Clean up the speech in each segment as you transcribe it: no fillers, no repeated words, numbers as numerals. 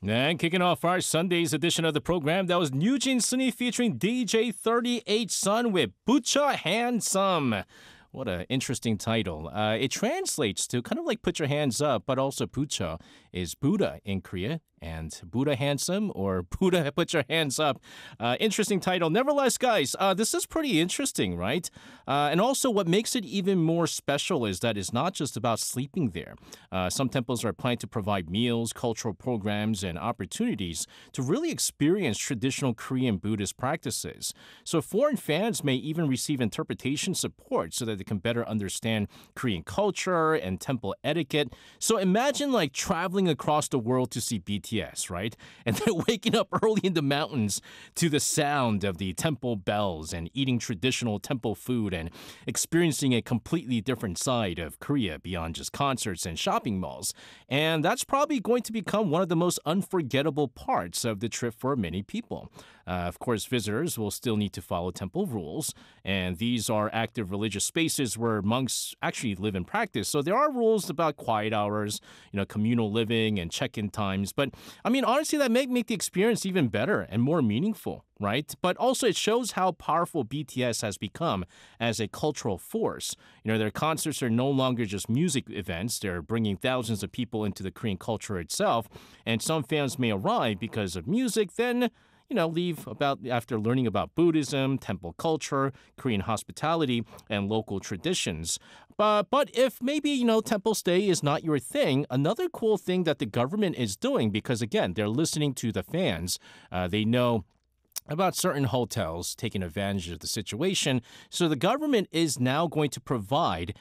And kicking off our Sunday's edition of the program, that was Nugent Sunny featuring DJ 38 Sun with Bucha Handsome. What an interesting title. It translates to kind of like put your hands up, but also Bucha is Buddha in Korea. And Buddha handsome or Buddha put your hands up. Interesting title. Nevertheless, guys, this is pretty interesting, right? And also what makes it even more special is that it's not just about sleeping there. Some temples are planned to provide meals, cultural programs, and opportunities to really experience traditional Korean Buddhist practices. So foreign fans may even receive interpretation support so that they can better understand Korean culture and temple etiquette. So imagine like traveling across the world to see BTS. Right? And then waking up early in the mountains to the sound of the temple bells and eating traditional temple food and experiencing a completely different side of Korea beyond just concerts and shopping malls. And that's probably going to become one of the most unforgettable parts of the trip for many people. Of course, visitors will still need to follow temple rules, and these are active religious spaces where monks actually live and practice. So there are rules about quiet hours, communal living and check-in times. But I mean, honestly, that may make the experience even better and more meaningful, right? But also it shows how powerful BTS has become as a cultural force. Their concerts are no longer just music events. They're bringing thousands of people into the Korean culture itself. And some fans may arrive because of music, then leave after learning about Buddhism, temple culture, Korean hospitality, and local traditions. But if maybe, temple stay is not your thing, another cool thing that the government is doing, because again, they're listening to the fans, they know about certain hotels taking advantage of the situation. So the government is now going to provide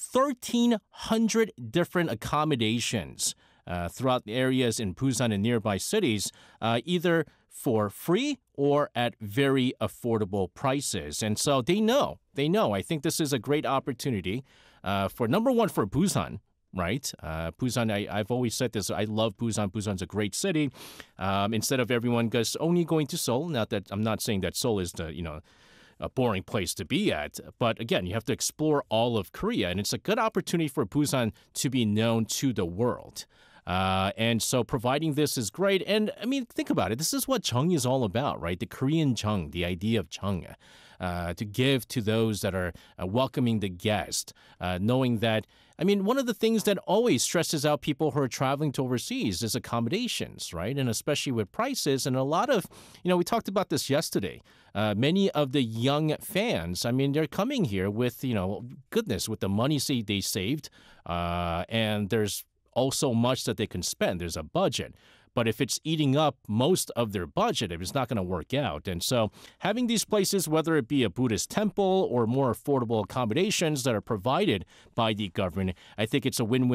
1,300 different accommodations throughout the areas in Busan and nearby cities, either for free or at very affordable prices. And so they know. I think this is a great opportunity for number one for Busan. Right? Busan, I've always said this. I love Busan. Busan's a great city. Instead of everyone just only going to Seoul, I'm not saying that Seoul is a boring place to be at. But again, you have to explore all of Korea. And it's a good opportunity for Busan to be known to the world. And so providing this is great. And I mean, think about it. This is what Jeong is all about, right? The Korean Jeong, the idea of Jeong, to give to those that are welcoming the guest, knowing that, I mean, one of the things that always stresses out people who are traveling to overseas is accommodations, right? And especially with prices. And a lot of, we talked about this yesterday. Many of the young fans, I mean, they're coming here with, goodness, with the money they saved. And there's also much that they can spend. There's a budget. But if it's eating up most of their budget, it's not going to work out. And so having these places, whether it be a Buddhist temple or more affordable accommodations that are provided by the government, I think it's a win-win